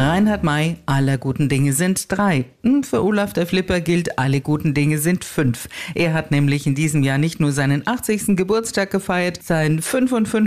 Reinhard May, aller guten Dinge sind 3. Für Olaf der Flipper gilt, alle guten Dinge sind 5. Er hat nämlich in diesem Jahr nicht nur seinen 80. Geburtstag gefeiert, sein 55.